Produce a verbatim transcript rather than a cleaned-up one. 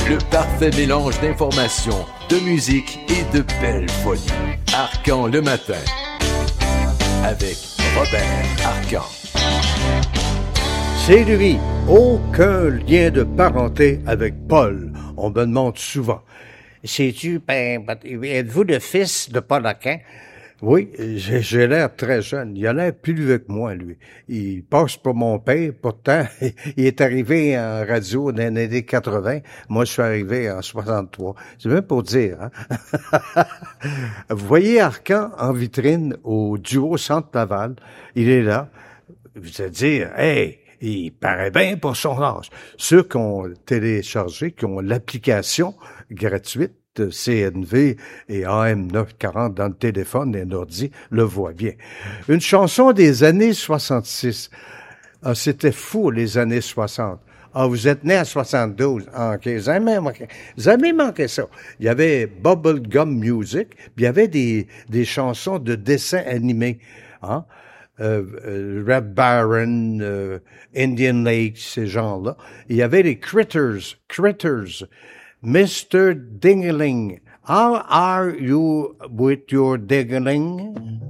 Le parfait mélange d'informations, de musique et de belles folies. Arcan le matin. Avec Robert Arcan. C'est lui. Aucun lien de parenté avec Paul. On me demande souvent. Sais-tu, ben, êtes-vous le fils de Paul Arcan? Oui, j'ai, j'ai l'air très jeune. Il a l'air plus vieux que moi, lui. Il passe pour mon père, pourtant, il est arrivé en radio dans les années quatre-vingts. Moi, je suis arrivé en soixante-trois. C'est même pour dire, hein. Vous voyez Arcan en vitrine au Duo Centre Laval. Il est là. Vous allez dire, hey, il paraît bien pour son âge. Ceux qui ont téléchargé, qui ont l'application gratuite, C N V et A M neuf cent quarante dans le téléphone et l'ordi, le voit bien. Une chanson des années soixante-six. Ah, c'était fou, les années soixante. Ah, vous êtes né en soixante-douze. Ah, OK. Vous avez manqué, vous avez manqué ça. Il y avait Bubblegum Music, puis il y avait des, des chansons de dessins animés. Hein? Euh, euh, Red Baron, euh, Indian Lake, ces gens-là. Il y avait les Critters, Critters. mister Dingeling, how are you with your dingeling?